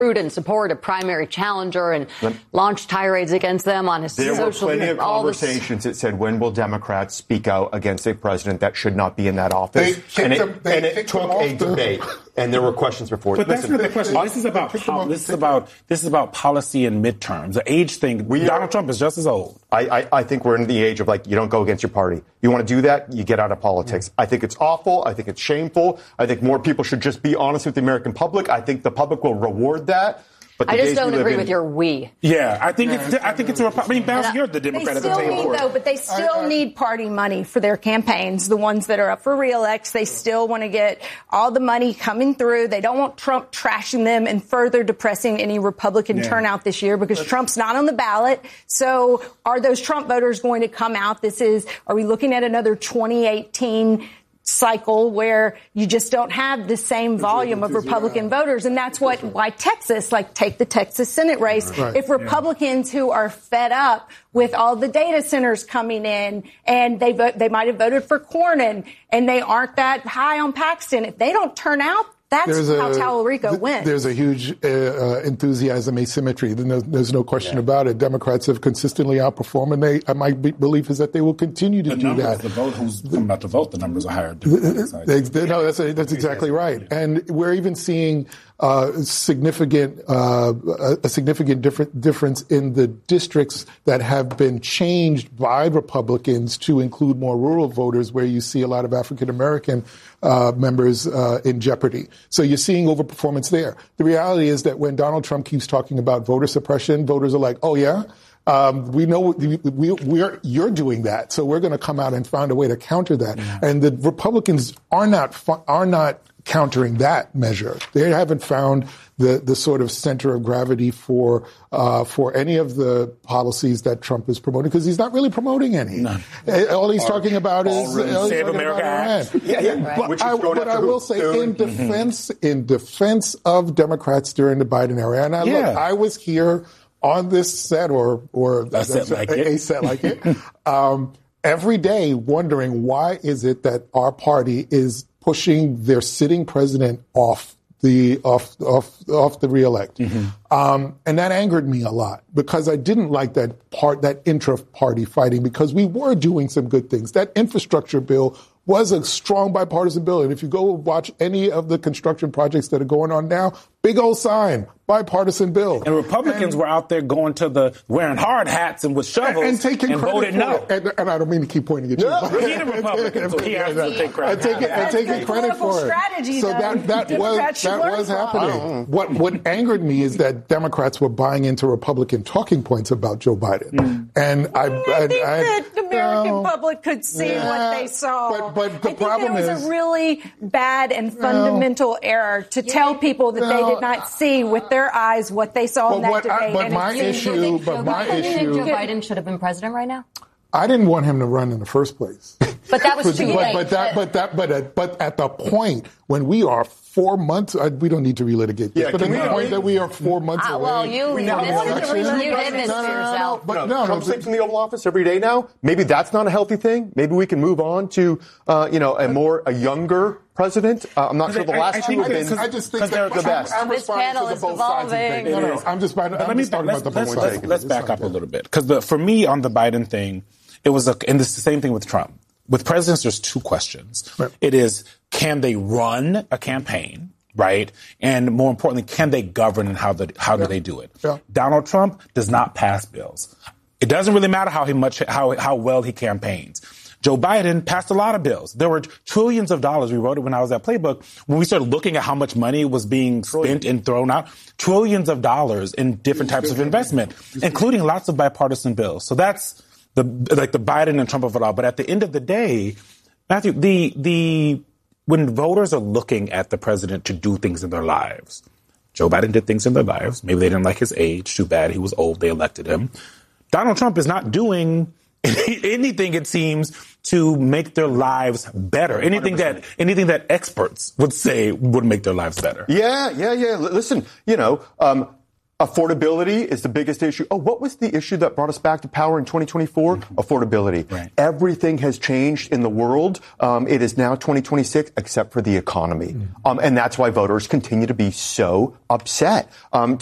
and support a primary challenger and launch tirades against them on his social media. There were plenty of conversations that said, when will Democrats speak out against a president that should not be in that office? It took a debate. And there were questions before. But that's not the question. This is about policy and midterms. The age thing. Donald Trump is just as old. I think we're in the age of, like, you don't go against your party. You want to do that, you get out of politics. I think it's awful. I think it's shameful. I think more people should just be honest with the American public. I think the public will reward that. But I just don't agree with your we. Yeah, I think it's a Republican. Bounce, you're the Democrat at the table. But they still need party money for their campaigns. The ones that are up for re-elect, they still want to get all the money coming through. They don't want Trump trashing them and further depressing any Republican turnout this year because Trump's not on the ballot. So are those Trump voters going to come out? Are we looking at another 2018 cycle where you just don't have the same volume of Republican voters? And that's why Texas, take the Texas Senate race. Right. If Republicans who are fed up with all the data centers coming in and they might have voted for Cornyn and they aren't that high on Paxton, if they don't turn out, that's how Tallarico wins. There's a huge enthusiasm asymmetry. There's no question about it. Democrats have consistently outperformed, and my belief is that they will continue to do that. The vote, who's about to vote, the numbers are higher. No, that's exactly right. And we're even seeing a significant difference in the districts that have been changed by Republicans to include more rural voters, where you see a lot of African American members in jeopardy. So you're seeing overperformance there. The reality is that when Donald Trump keeps talking about voter suppression, voters are like, oh, yeah? We know you're doing that, so we're going to come out and find a way to counter that. Yeah. And the Republicans are not countering that measure. They haven't found the sort of center of gravity for any of the policies that Trump is promoting, because he's not really promoting any. None. All he's talking about is Save America Act. But I will say, in defense of Democrats during the Biden era, and I was here on this set or a set like it, every day wondering, why is it that our party is pushing their sitting president off the reelect. And that angered me a lot, because I didn't like that intra-party fighting, because we were doing some good things. That infrastructure bill was a strong bipartisan bill. And if you go watch any of the construction projects that are going on now, big old sign, bipartisan bill. And Republicans were out there wearing hard hats and with shovels and taking credit voted no. And I don't mean to keep pointing at you. He's a Republican, so he has to take credit. And taking credit for it. So that was happening. What angered me is that Democrats were buying into Republican talking points about Joe Biden. And I think that the American public could see what they saw. But the problem is, it was a really bad and fundamental error to tell people that they did not see with their eyes what they saw in that debate. Do you think Joe Biden should have been president right now? I didn't want him to run in the first place. But that was too late. But at the point when we are 4 months, we don't need to relitigate this. But at the point that we are 4 months away, well, you did this to yourself. Trump sits in the Oval Office every day now. Maybe that's not a healthy thing. Maybe we can move on to a younger president. I'm not sure the last two have been. I just think they're the best. This panel is evolving. I'm just talking about the point we're taking. Let's back up a little bit, because for me on the Biden thing, it was and it's the same thing with Trump. With presidents, there's two questions. Right. It is, can they run a campaign, right? And more importantly, can they govern, and how do they do it? Yeah. Donald Trump does not pass bills. It doesn't really matter how well he campaigns. Joe Biden passed a lot of bills. There were trillions of dollars. We wrote it when I was at Playbook. When we started looking at how much money was being spent and thrown out, trillions of dollars in different types of investment, including lots of bipartisan bills. So that's the Biden and Trump of it all. But at the end of the day, Matthew, when voters are looking at the president to do things in their lives, Joe Biden did things in their lives. Maybe they didn't like his age. Too bad. He was old. They elected him. Donald Trump is not doing anything, it seems, to make their lives better. Anything that experts would say would make their lives better. Yeah. Listen, Affordability is the biggest issue. Oh, what was the issue that brought us back to power in 2024? Affordability. Right. Everything has changed in the world. It is now 2026, except for the economy. And that's why voters continue to be so upset.